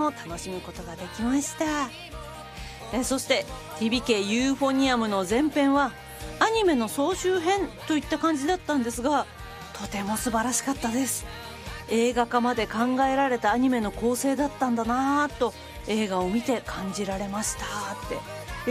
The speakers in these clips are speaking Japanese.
も楽しむことができました。そして TBK ユーフォニアムの前編はアニメの総集編といった感じだったんですが、とても素晴らしかったです。映画化まで考えられたアニメの構成だったんだなぁと映画を見て感じられましたって。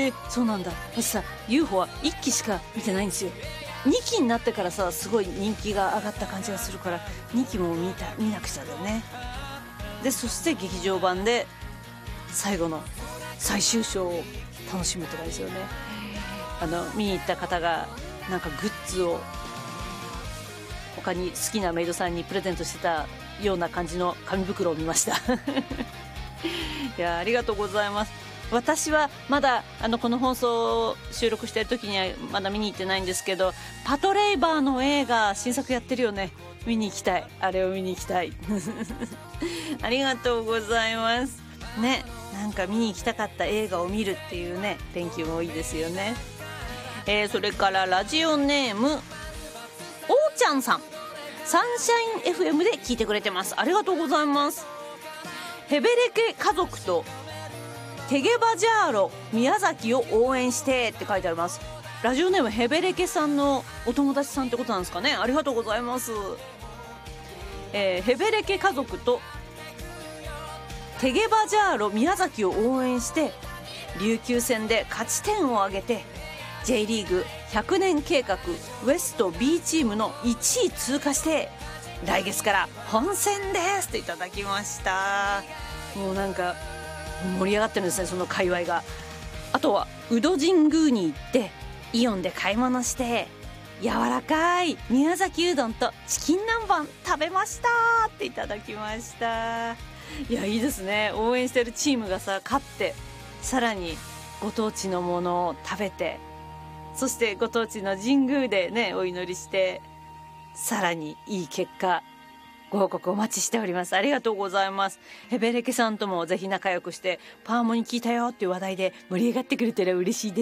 そうなんだ。私さ UFO は1期しか見てないんですよ。2期になってからさすごい人気が上がった感じがするから2期も見なくちゃだよね。でそして劇場版で最後の最終章を楽しむって感じですよね。見に行った方がなんかグッズを他に好きなメイドさんにプレゼントしてたような感じの紙袋を見ましたいやありがとうございます。私はまだこの放送を収録している時にはまだ見に行ってないんですけど、パトレイバーの映画新作やってるよね。見に行きたい。あれを見に行きたいありがとうございますね。なんか見に行きたかった映画を見るっていうね連休もいいですよね。それからラジオネームおーちゃんさん、サンシャイン FM で聞いてくれてます。ありがとうございます。ヘベレケ家族とテゲバジャーロ宮崎を応援してって書いてあります。ラジオネームヘベレケさんのお友達さんってことなんですかね。ありがとうございます。ヘベレケ家族とテゲバジャーロ宮崎を応援して琉球戦で勝ち点を挙げて J リーグ100年計画ウエスト B チームの1位通過して来月から本戦ですっていただきました。もうなんか盛り上がってるんですね、その界隈が。あとは宇戸神宮に行ってイオンで買い物して柔らかい宮崎うどんとチキン南蛮食べましたっていただきました。いやいいですね。応援してるチームがさ勝ってさらにご当地のものを食べて、そしてご当地の神宮でねお祈りしてさらにいい結果ご報告お待ちしております。ありがとうございます。ヘベレケさんともぜひ仲良くしてパーモに聞いたよっていう話題で盛り上がってくれたら嬉しいです。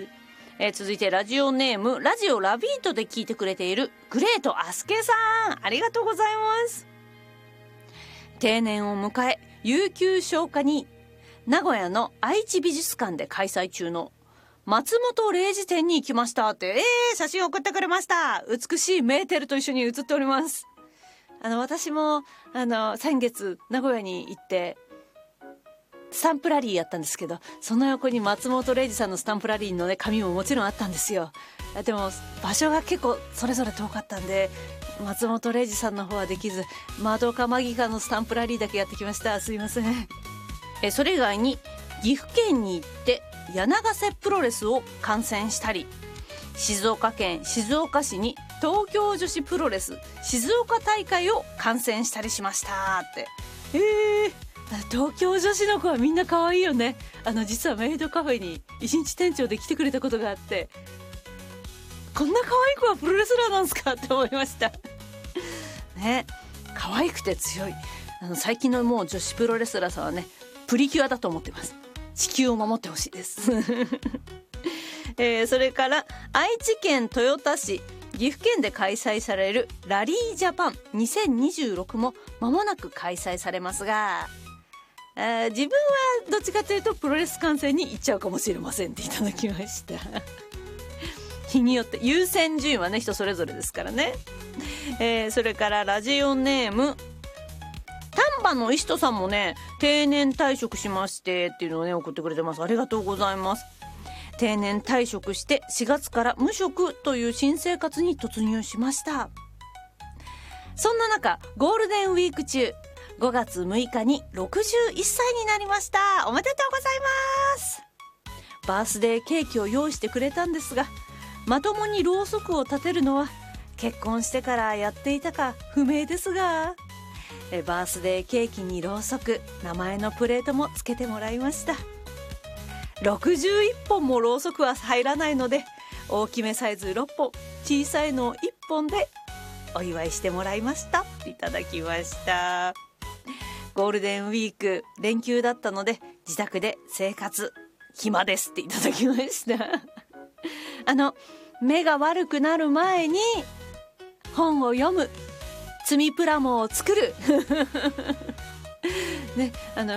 続いてラジオネームラジオラビートで聞いてくれているグレートアスケさん、ありがとうございます。定年を迎え有給消化に名古屋の愛知美術館で開催中の松本零士展に行きましたって。写真を送ってくれました。美しいメーテルと一緒に写っております。私も先月名古屋に行ってスタンプラリーやったんですけど、その横に松本零士さんのスタンプラリーのね紙ももちろんあったんですよ。でも場所が結構それぞれ遠かったんで松本零士さんの方はできず、マドカマギカのスタンプラリーだけやってきました。すいません。それ以外に岐阜県に行って柳ヶ瀬プロレスを観戦したり、静岡県静岡市に東京女子プロレス静岡大会を観戦したりしましたって。東京女子の子はみんな可愛いよね。実はメイドカフェに一日店長で来てくれたことがあって、こんな可愛い子はプロレスラーなんすかって思いましたね。可愛くて強い。最近のもう女子プロレスラーさんはねプリキュアだと思ってます。地球を守ってほしいですそれから愛知県豊田市岐阜県で開催されるラリージャパン2026も間もなく開催されますが、自分はどっちかというとプロレス観戦に行っちゃうかもしれませんっていただきました日によって優先順位はね人それぞれですからね。それからラジオネーム丹波の石戸さんもね定年退職しましてっていうのをね送ってくれてます。ありがとうございます。定年退職して4月から無職という新生活に突入しました。そんな中ゴールデンウィーク中5月6日に61歳になりました。おめでとうございます。バースデーケーキを用意してくれたんですが、まともにろうそくを立てるのは結婚してからやっていたか不明ですが、バースデーケーキにろうそく、名前のプレートもつけてもらいました。61本もろうそくは入らないので大きめサイズ6本小さいのを1本でお祝いしてもらいました。いただきました。ゴールデンウィーク連休だったので自宅で生活暇ですっていただきました目が悪くなる前に本を読む、積みプラモを作るね、